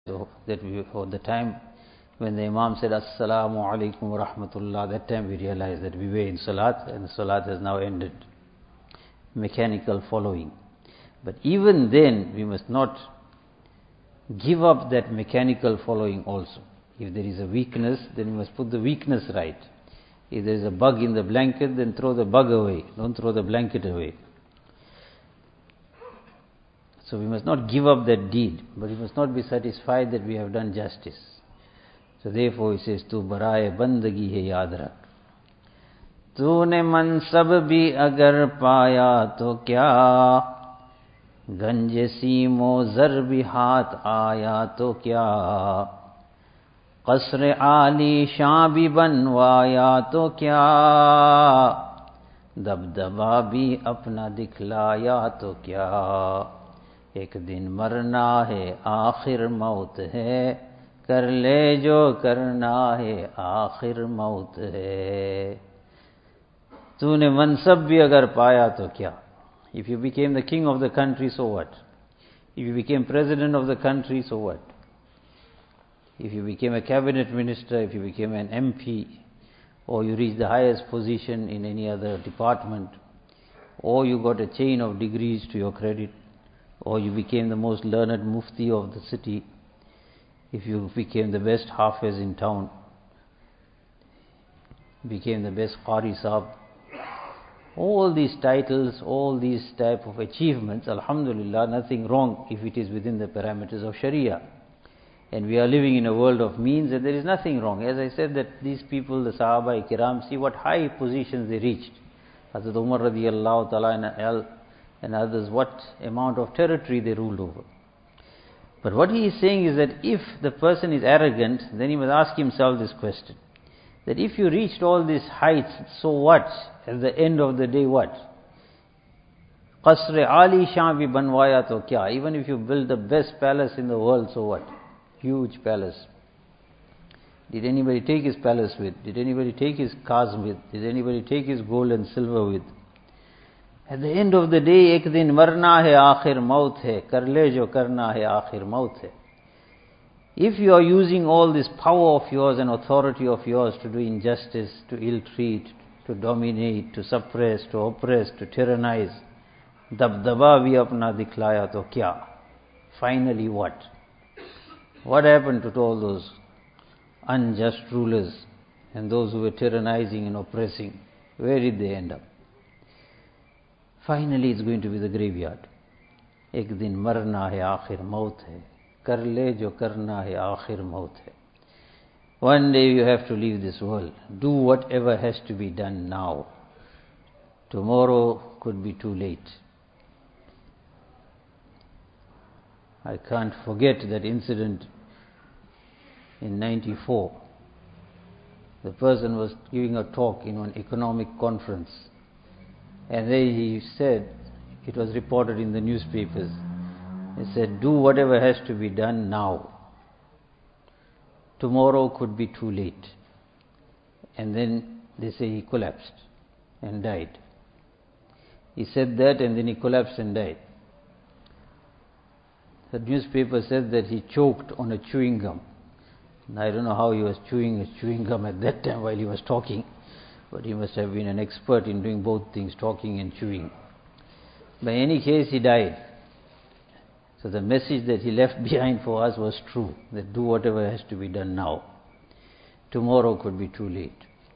So that we, for the time when the Imam said Assalamu alaikum wa rahmatullah, that time we realized that we were in Salat and Salat has now ended. Mechanical following. But even then we must not give up that mechanical following also. If there is a weakness, then we must put the weakness right. If there is a bug in the blanket, then throw the bug away. Don't throw the blanket away. So we must not give up that deed, but we must not be satisfied that we have done justice. So therefore he says, Tu baraye bandagi hai yaad rakh. तूने मनसब भी अगर पाया तो क्या, गंज सीमो जर भी हाथ आया तो क्या, कसर आली शां भी बनवाया तो क्या, दबदबा भी अपना दिखलाया तो क्या, एक दिन मरना है आखिर मौत है, कर ले जो करना है आखिर मौत है. तूने मनसब भी अगर पाया तो क्या. If you became the king of the country, so what? If you became president of the country, so what? If you became a cabinet minister, if you became an MP, or you reached the highest position in any other department, or you got a chain of degrees to your credit, or you became the most learned mufti of the city, if you became the best hafiz in town, became the best qari sahab, all these titles, all these type of achievements, alhamdulillah, nothing wrong if it is within the parameters of Sharia. And we are living in a world of means and there is nothing wrong. As I said, that these people, the Sahaba Kiram, see what high positions they reached. Hazrat Umar radiallahu ta'ala and others, what amount of territory they ruled over. But what he is saying is that if the person is arrogant, then he must ask himself this question. That if you reached all these heights, so what? At the end of the day, what? Qasr Ali Shah bhi banwaya to kya? Even if you build the best palace in the world, so what? Huge palace. Did anybody take his palace with? Did anybody take his cars with? Did anybody take his gold and silver with? At the end of the day, ek din marna hai, aakhir maut hai. Kar le jo karna hai, aakhir maut hai. If you are using all this power of yours and authority of yours to do injustice, to ill-treat, to dominate, to suppress, to oppress, to tyrannize, dabdaba bhi apna dikhlaya to kya? Finally what? What happened to all those unjust rulers and those who were tyrannizing and oppressing? Where did they end up? Finally it's going to be the graveyard. Ek din marna hai, aakhir maut hai. Kar le jo karna hai, aakhir maut hai. One day you have to leave this world. Do whatever has to be done now. Tomorrow could be too late. I can't forget that incident in 94. The person was giving a talk in an economic conference. And then he said, it was reported in the newspapers, he said, do whatever has to be done now. Tomorrow could be too late. And then they say he collapsed and died. He said that and then he collapsed and died. The newspaper said that he choked on a chewing gum. And I don't know how he was chewing a chewing gum at that time while he was talking, but he must have been an expert in doing both things, talking and chewing. By any case, he died. So the message that he left behind for us was true, that do whatever has to be done now. Tomorrow could be too late.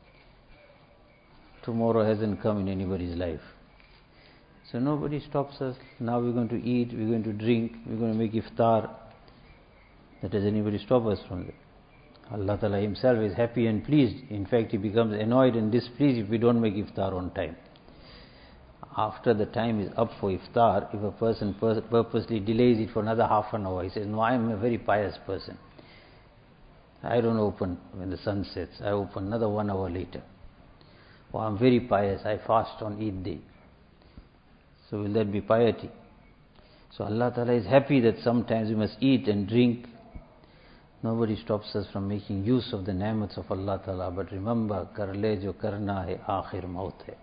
Tomorrow hasn't come in anybody's life. So nobody stops us. Now we're going to eat, we're going to drink, we're going to make iftar. That does anybody stop us from that? Allah Ta'ala himself is happy and pleased. In fact, he becomes annoyed and displeased if we don't make iftar on time. After the time is up for iftar, if a person purposely delays it for another half an hour, he says, no, I am a very pious person. I don't open when the sun sets. I open another 1 hour later. Or I am very pious. I fast on Eid day. So will that be piety? So Allah Ta'ala is happy that sometimes we must eat and drink. Nobody stops us from making use of the ni'mats of Allah Ta'ala. But remember, kar le jo karna hai, aakhir maut hai.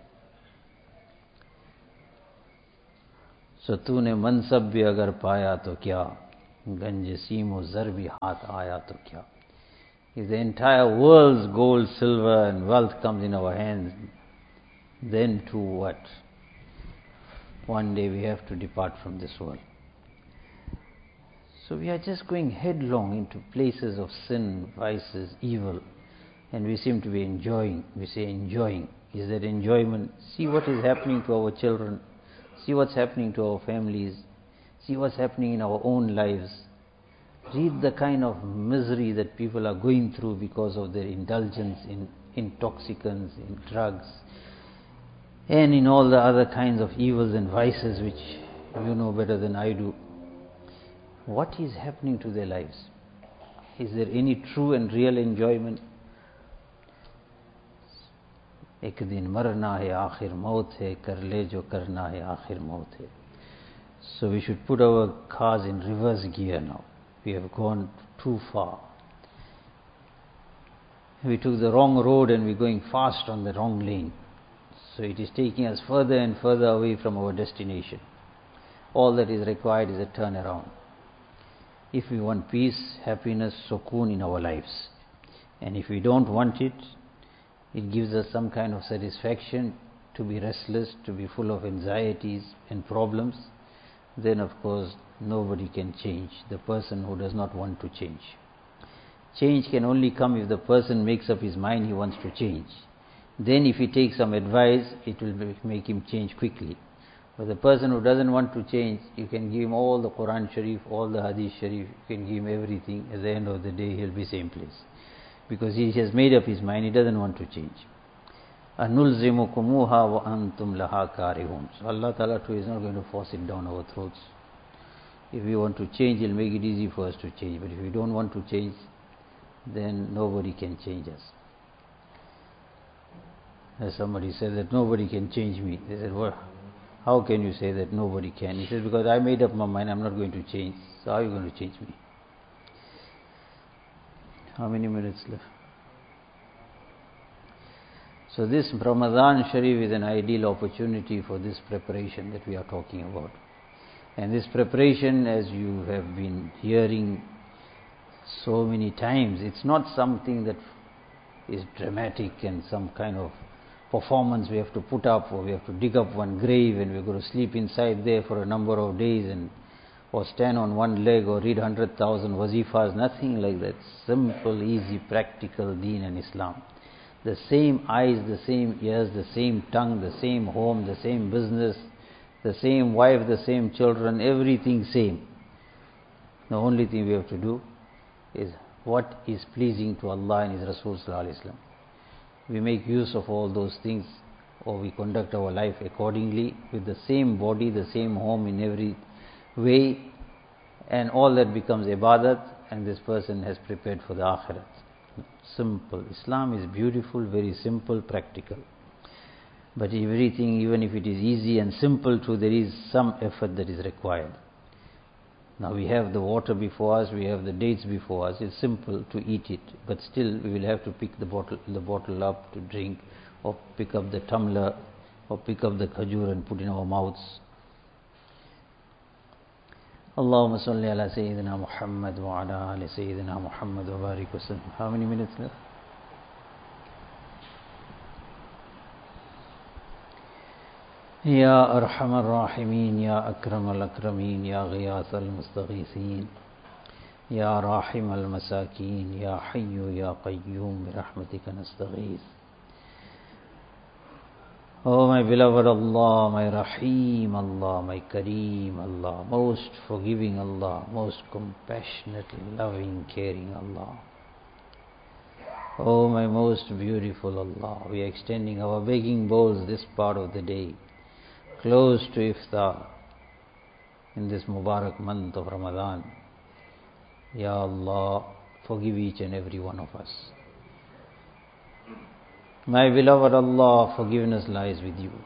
So तूने मनसब भी अगर पाया तो क्या, Ganjasimo zarbi haat aaya to kya. If the entire world's gold, silver and wealth comes in our hands, then to what? One day we have to depart from this world. So we are just going headlong into places of sin, vices, evil, and we seem to be enjoying. We say enjoying. Is that enjoyment? See what is happening to our children. See what's happening to our families. See what's happening in our own lives. Read the kind of misery that people are going through because of their indulgence in intoxicants, in drugs, and in all the other kinds of evils and vices which you know better than I do. What is happening to their lives? Is there any true and real enjoyment? एक दिन मरना है आखिर मौत है कर ले जो करना है आखिर मौत है. So we should put our cars in reverse gear now. We have gone too far. We took the wrong road and we're going fast on the wrong lane. So it is taking us further and further away from our destination. All that is required is a turnaround. If we want peace, happiness, sukoon in our lives, and if we don't want it, it gives us some kind of satisfaction to be restless, to be full of anxieties and problems, then of course nobody can change the person who does not want to change. Change can only come if the person makes up his mind he wants to change. Then if he takes some advice, it will make him change quickly. But the person who doesn't want to change, you can give him all the Quran Sharif, all the Hadith Sharif, you can give him everything. At the end of the day, he'll be same place. Because he has made up his mind, he doesn't want to change. أَنُلْزِمُكُمُوهَا وَأَنْتُمْ لَهَا كَارِهُونَ. So Allah Ta'ala too is not going to force it down our throats. If we want to change, He'll make it easy for us to change. But if we don't want to change, then nobody can change us. As somebody said that nobody can change me. They said, well, how can you say that nobody can? He said, because I made up my mind, I'm not going to change. So how are you going to change me? How many minutes left? So this Ramadan Sharif is an ideal opportunity for this preparation that we are talking about. And this preparation, as you have been hearing so many times, it's not something that is dramatic and some kind of performance we have to put up, or we have to dig up one grave and we're going to sleep inside there for a number of days and or stand on one leg or read 100,000 wazifas, nothing like that. Simple, easy, practical deen and Islam. The same eyes, the same ears, the same tongue, the same home, the same business, the same wife, the same children, everything same. The only thing we have to do is what is pleasing to Allah and His Rasul Sallallahu Alaihi Wasallam. We make use of all those things, or we conduct our life accordingly with the same body, the same home in every way, and all that becomes ibadat, and this person has prepared for the akhirat. Simple. Islam is beautiful, very simple, practical. But everything, even if it is easy and simple too, there is some effort that is required. Now we have the water before us, we have the dates before us. It's simple to eat it, but still we will have to pick the bottle up to drink, or pick up the tumbler, or pick up the khajur and put in our mouths. Allahumma salli ala Sayyidina Muhammad wa ala ali Sayyidina Muhammad wa barik wa sallam. How many minutes left? Ya Arham al-Rahimin, Ya Akram al-Akramin, Ya Ghiyath al-Mustaghithin, Ya Rahim al-Masakin, Ya Hayyu Ya Qayyum, bi rahmatika nastaghith. Oh my beloved Allah, my Rahim Allah, my Kareem Allah, most forgiving Allah, most compassionate, loving, caring Allah. Oh my most beautiful Allah, we are extending our begging bowls this part of the day, close to iftar, in this Mubarak month of Ramadan. Ya Allah, forgive each and every one of us. My beloved Allah, forgiveness lies with you.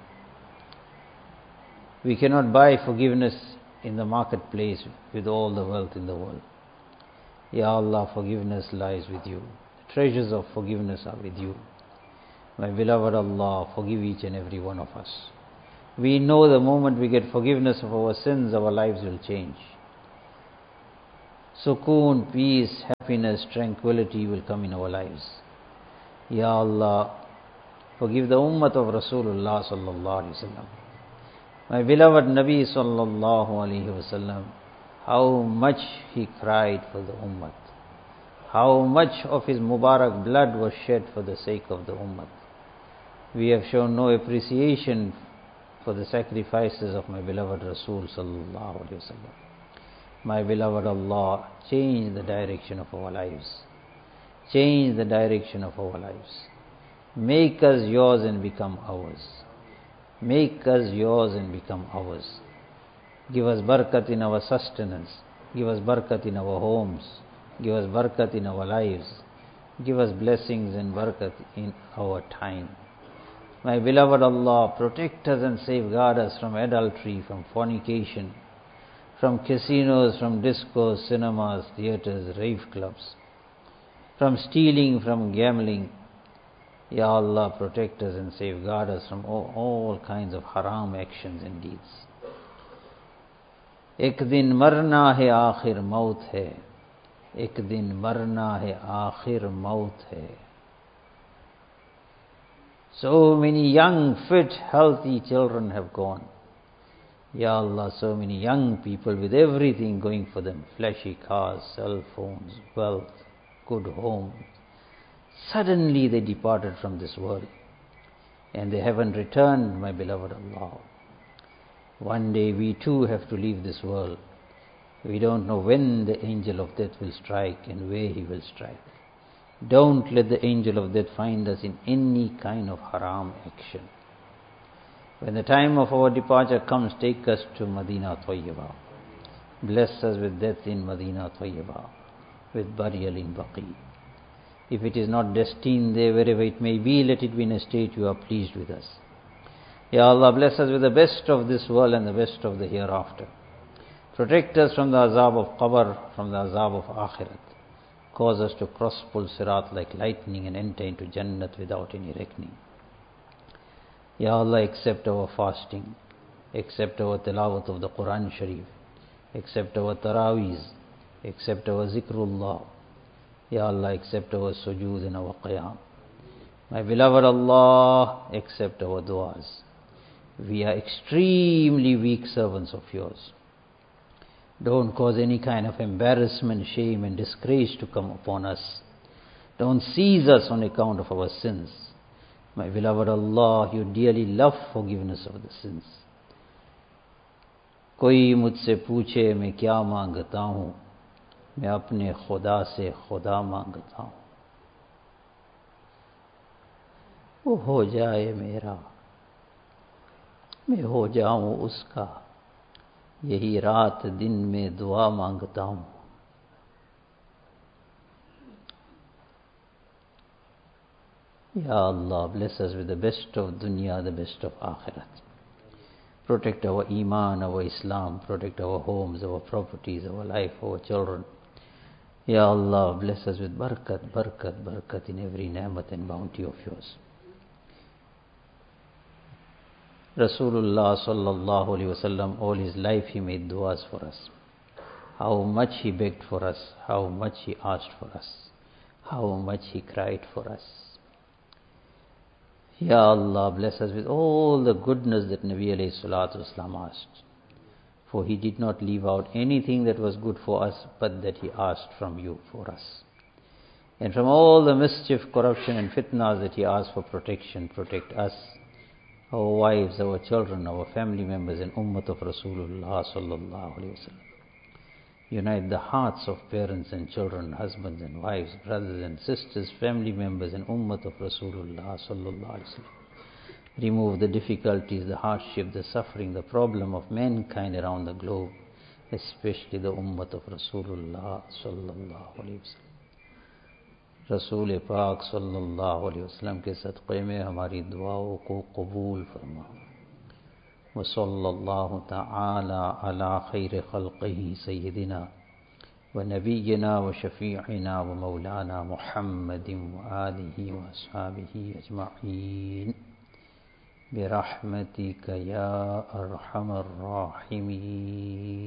We cannot buy forgiveness in the marketplace with all the wealth in the world. Ya Allah, forgiveness lies with you. The treasures of forgiveness are with you. My beloved Allah, forgive each and every one of us. We know the moment we get forgiveness of our sins, our lives will change. Sukoon, peace, happiness, tranquility will come in our lives. Ya Allah, forgive the ummah of Rasulullah sallallahu alaihi wasallam. My beloved Nabi sallallahu alaihi wasallam, how much he cried for the ummah. How much of his Mubarak blood was shed for the sake of the ummah. We have shown no appreciation for the sacrifices of my beloved Rasul sallallahu alaihi wasallam. My beloved Allah, change the direction of our lives. Change the direction of our lives. Make us yours and become ours. Make us yours and become ours. Give us barakat in our sustenance. Give us barakat in our homes. Give us barakat in our lives. Give us blessings and barakat in our time. My beloved Allah, protect us and safeguard us from adultery, from fornication, from casinos, from discos, cinemas, theaters, rave clubs, from stealing, from gambling. Ya Allah, protect us and safeguard us from all kinds of haram actions and deeds. एक दिन मरना है आखिर मौत है, एक दिन मरना है आखिर मौत है. So many young, fit, healthy children have gone. Ya Allah, so many young people with everything going for them, flashy cars, cell phones, wealth, good home. Suddenly they departed from this world and they haven't returned, my beloved Allah. One day we too have to leave this world. We don't know when the angel of death will strike and where he will strike. Don't let the angel of death find us in any kind of haram action. When the time of our departure comes, take us to Madinah Tayyibah. Bless us with death in Madinah Tayyibah, with burial in Baqi. If it is not destined there, wherever it may be, let it be in a state you are pleased with us. Ya Allah, bless us with the best of this world and the best of the hereafter. Protect us from the azab of qabr, from the azab of akhirat. Cause us to cross Pul Sirat like lightning and enter into Jannat without any reckoning. Ya Allah, accept our fasting, accept our tilawat of the Quran Sharif, accept our tarawees, accept our zikrullah. Ya Allah, accept our sujood and our qiyam. My beloved Allah, accept our du'as. We are extremely weak servants of yours. Don't cause any kind of embarrassment, shame and disgrace to come upon us. Don't seize us on account of our sins. My beloved Allah, you dearly love forgiveness of the sins. कोई मुझसे पूछे मैं क्या मांगता हूँ, मैं अपने खुदा से खुदा मांगता हूँ. वो हो जाए मेरा, मैं हो जाऊँ उसका, यही रात दिन में दुआ मांगता हूँ. Ya Allah, bless us with the best of dunya, the best of akhirat. Protect our iman, our Islam, protect our homes, our properties, our life, our children. Ya Allah, bless us with barakat, barakat, barakat in every ni'mat and bounty of yours. Rasulullah sallallahu alaihi wasallam, all his life he made du'as for us. How much he begged for us, how much he asked for us, how much he cried for us. Ya Allah, bless us with all the goodness that Nabi alayhi salatu wasalam asked. For he did not leave out anything that was good for us, but that he asked from you for us. And from all the mischief, corruption and fitnas that he asked for protection, protect us, our wives, our children, our family members and ummah of Rasulullah sallallahu alayhi wasallam. Unite the hearts of parents and children, husbands and wives, brothers and sisters, family members and ummah of Rasulullah sallallahu alaihi wasallam. Remove the difficulties, the hardship, the suffering, the problem of mankind around the globe, especially the ummah of Rasulullah sallallahu alaihi wasallam. Rasul Pak sallallahu alaihi wasallam के सदक़े में हमारी दुआओं को कबूल फरमा. وصلى الله تعالى على خير خلقه سيدنا ونبينا وشفيعنا ومولانا محمد وآله وأصحابه أجمعين برحمتك يا أرحم الراحمين.